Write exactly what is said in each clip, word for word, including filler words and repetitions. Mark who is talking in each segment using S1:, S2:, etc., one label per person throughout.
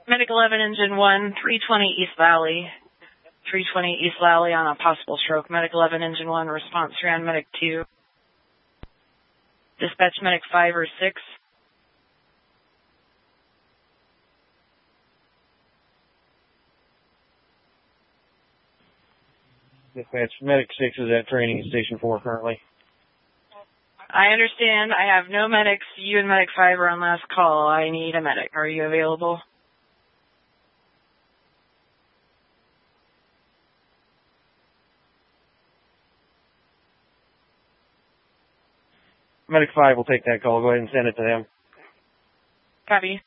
S1: Medic eleven, Engine one, three twenty East Valley. three twenty East Valley on a possible stroke. Medic eleven, Engine one, response three on Medic two. Dispatch Medic five or six.
S2: Dispatch Medic six is at training at Station four currently.
S1: I understand. I have no medics. You and Medic five are on last call. I need a medic. Are you available?
S2: Medic five will take that call. Go ahead and send it to them.
S1: Copy.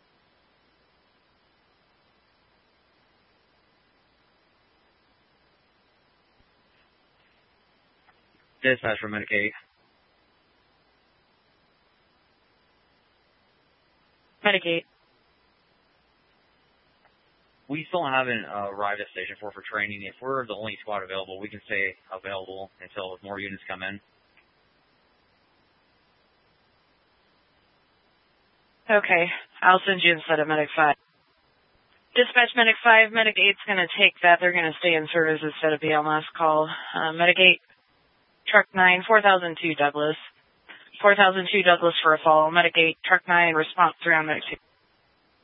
S3: Dispatch for Medic eight.
S1: Medic eight.
S3: We still haven't uh, arrived at Station four for training. If we're the only squad available, we can stay available until more units come in.
S1: Okay. I'll send you instead of Medic five. Dispatch Medic five, Medic eight's going to take that. They're going to stay in service instead of be on last call. Uh, Medic eight, Truck nine, four thousand two Douglas. four thousand two Douglas for a fall. Medic eight, Truck nine, response three on Medic two.